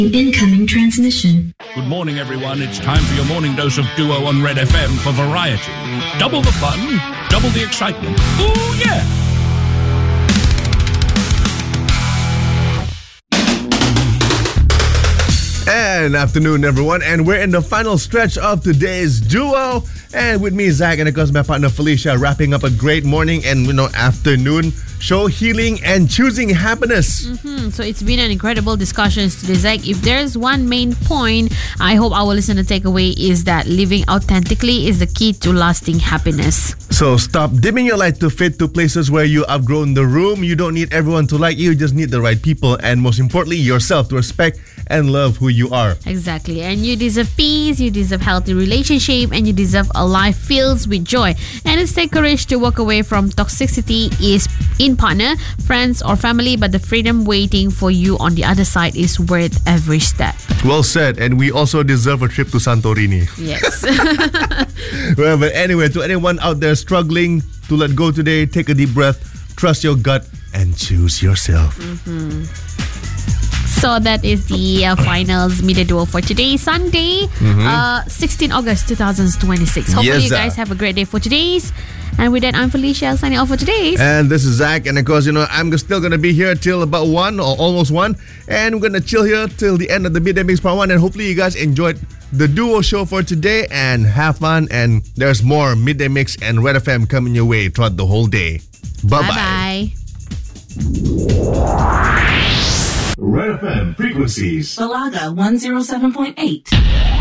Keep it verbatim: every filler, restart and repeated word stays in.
Incoming transmission. Good morning, everyone. It's time for your morning dose of Duo on Red F M for variety. Double the fun, double the excitement. Ooh, yeah! And afternoon, everyone, and we're in the final stretch of today's Duo. And with me, Zach, and of course my partner Felicia, wrapping up a great morning and you know afternoon show, healing and choosing happiness. Mm-hmm. So it's been an incredible discussion today, Zach. If there's one main point I hope our listener take away is that living authentically is the key to lasting happiness. So stop dimming your light to fit to places where you outgrown the room. You don't need everyone to like you, you just need the right people, and most importantly, yourself to respect and love who you are. Exactly. And you deserve peace, you deserve healthy relationship, and you deserve a life filled with joy. And it's take courage to walk away from toxicity is in partner, friends or family, but the freedom waiting for you on the other side is worth every step. Well said. And we also deserve a trip to Santorini. Yes. Well, but anyway, to anyone out there struggling to let go today, take a deep breath, trust your gut, and choose yourself. Mm-hmm. So that is the uh, finals media duo for today, Sunday, mm-hmm. uh, sixteenth of August twenty twenty-six. Hopefully yes, you guys have a great day for today's. And with that, I'm Felicia signing off for today's. And this is Zach. And of course, you know, I'm still going to be here till about one or almost one. And we're going to chill here till the end of the Midday Mix Part one. And hopefully you guys enjoyed the Duo show for today and have fun. And there's more Midday Mix and Red F M coming your way throughout the whole day. Bye-bye. Bye-bye. Red F M frequencies. Balaga one oh seven point eight.